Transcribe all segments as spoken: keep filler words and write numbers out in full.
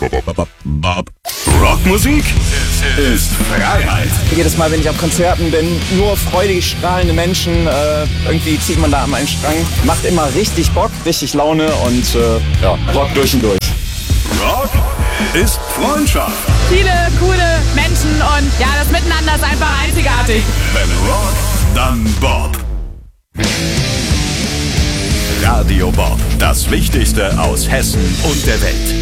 Bob. Rockmusik ist Freiheit. Jedes Mal, wenn ich auf Konzerten bin, nur freudig strahlende Menschen. Äh, irgendwie zieht man da an meinen Strang. Macht immer richtig Bock, richtig Laune und äh, ja, Rock durch und durch. Rock ist Freundschaft. Viele coole Menschen und ja, das Miteinander ist einfach einzigartig. Wenn Rock, dann Bob. Radio Bob, das Wichtigste aus Hessen und der Welt.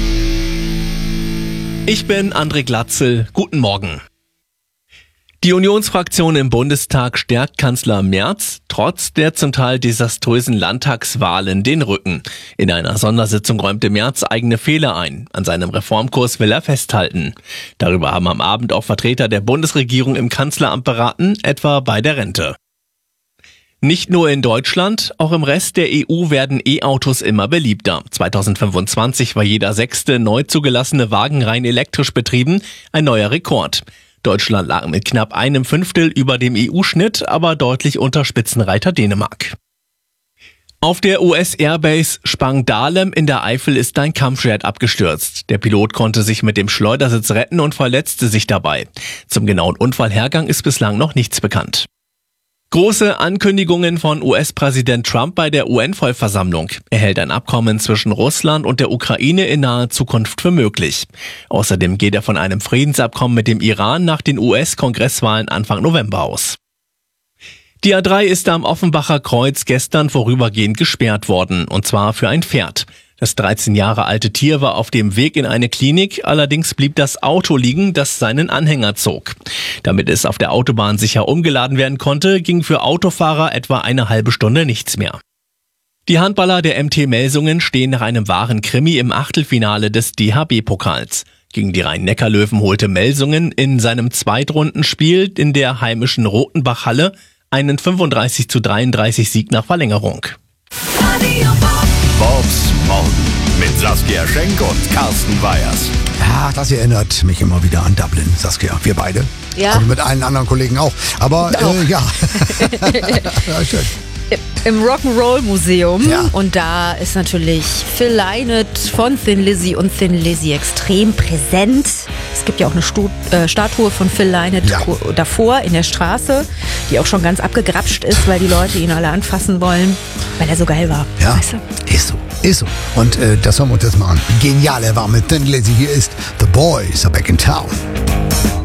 Ich bin André Glatzel. Guten Morgen. Die Unionsfraktion im Bundestag stärkt Kanzler Merz trotz der zum Teil desaströsen Landtagswahlen den Rücken. In einer Sondersitzung räumte Merz eigene Fehler ein. An seinem Reformkurs will er festhalten. Darüber haben am Abend auch Vertreter der Bundesregierung im Kanzleramt beraten, etwa bei der Rente. Nicht nur in Deutschland, auch im Rest der E U werden E-Autos immer beliebter. zweitausendfünfundzwanzig war jeder sechste neu zugelassene Wagen rein elektrisch betrieben, ein neuer Rekord. Deutschland lag mit knapp einem Fünftel über dem E U-Schnitt, aber deutlich unter Spitzenreiter Dänemark. Auf der U S-Airbase Spangdahlem in der Eifel ist ein Kampfjet abgestürzt. Der Pilot konnte sich mit dem Schleudersitz retten und verletzte sich dabei. Zum genauen Unfallhergang ist bislang noch nichts bekannt. Große Ankündigungen von U S-Präsident Trump bei der U N-Vollversammlung. Er hält ein Abkommen zwischen Russland und der Ukraine in naher Zukunft für möglich. Außerdem geht er von einem Friedensabkommen mit dem Iran nach den U S-Kongresswahlen Anfang November aus. Die A drei ist am Offenbacher Kreuz gestern vorübergehend gesperrt worden, und zwar für ein Pferd. Das dreizehn Jahre alte Tier war auf dem Weg in eine Klinik, allerdings blieb das Auto liegen, das seinen Anhänger zog. Damit es auf der Autobahn sicher umgeladen werden konnte, ging für Autofahrer etwa eine halbe Stunde nichts mehr. Die Handballer der M T Melsungen stehen nach einem wahren Krimi im Achtelfinale des D H B-Pokals. Gegen die Rhein-Neckar-Löwen holte Melsungen in seinem Zweitrundenspiel in der heimischen Rotenbach-Halle einen fünfunddreißig zu dreiunddreißig Sieg nach Verlängerung. Bobs Morgen mit Saskia Schenk und Carsten Weyers. Ja, das erinnert mich immer wieder an Dublin, Saskia. Wir beide. Ja. Und mit allen anderen Kollegen auch. Aber auch. Äh, ja. Ja, schön. Im Rock'n'Roll-Museum. Ja. Und da ist natürlich Phil Lynott von Thin Lizzy und Thin Lizzy extrem präsent. Es gibt ja auch eine Stu- äh, Statue von Phil Lynott Ja. ko- davor in der Straße, die auch schon ganz abgegrapscht ist, weil die Leute ihn alle anfassen wollen, weil er so geil war. Ja, Weißt du? ist so, ist so. Und äh, das hören wir uns jetzt mal an. Wie genial er war mit Thin Lizzy. Hier ist The Boys Are Back in Town.